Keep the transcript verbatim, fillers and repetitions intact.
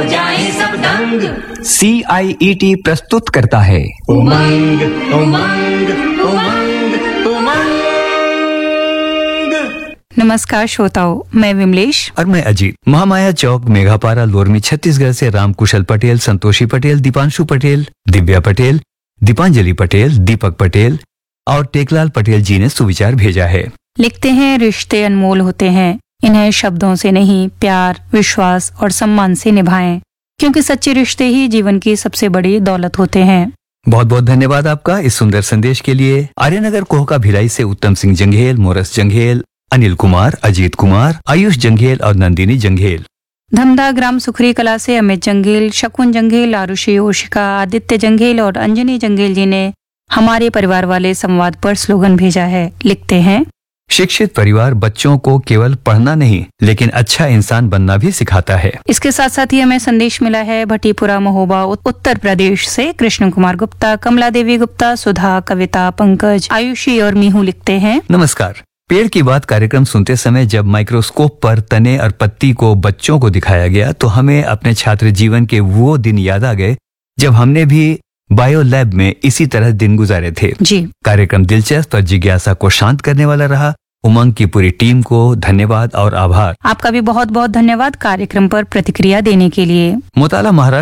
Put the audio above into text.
हो जाए सब दंग। सी आई ई टी प्रस्तुत करता है उमंग उमंग उमंग उमंग। नमस्कार श्रोताओं, मैं विमलेश और मैं अजीत। महामाया चौक, मेघापारा, लोरमी, छत्तीसगढ़ से रामकुशल पटेल, संतोषी पटेल, दीपांशु पटेल, दिव्या पटेल, दीपांजलि पटेल, दीपक पटेल और टेकलाल पटेल जी ने सुविचार भेजा है। लिखते हैं, रिश्ते अनमोल होते हैं, इन्हें शब्दों से नहीं, प्यार, विश्वास और सम्मान से निभाएं, क्योंकि सच्चे रिश्ते ही जीवन की सबसे बड़ी दौलत होते हैं। बहुत बहुत धन्यवाद आपका इस सुंदर संदेश के लिए। आर्यनगर कोहका भिलाई से उत्तम सिंह जंघेल, मोरस जंघेल, अनिल कुमार, अजीत कुमार, आयुष जंघेल और नंदिनी जंघेल। धमदा ग्राम सुखरी कला से अमित जंघेल, शकुन जंघेल, आरुषि ओशिका, आदित्य जंघेल और अंजनी जंघेल जी ने हमारे परिवार वाले संवाद पर स्लोगन भेजा है। लिखते हैं, शिक्षित परिवार बच्चों को केवल पढ़ना नहीं लेकिन अच्छा इंसान बनना भी सिखाता है। इसके साथ साथ ही हमें संदेश मिला है भटीपुरा महोबा उत्तर प्रदेश से कृष्ण कुमार गुप्ता, कमला देवी गुप्ता, सुधा, कविता, पंकज, आयुषी और मीहू लिखते हैं, नमस्कार। पेड़ की बात कार्यक्रम सुनते समय जब माइक्रोस्कोप पर तने और पत्ती को बच्चों को दिखाया गया तो हमें अपने छात्र जीवन के वो दिन याद आ गए जब हमने भी बायो लैब में इसी तरह दिन गुजारे थे। जी। कार्यक्रम दिलचस्प और जिज्ञासा को शांत करने वाला रहा। उमंग की पूरी टीम को धन्यवाद और आभार। आपका भी बहुत बहुत धन्यवाद कार्यक्रम पर प्रतिक्रिया देने के लिए। मोताला महाराष्ट्र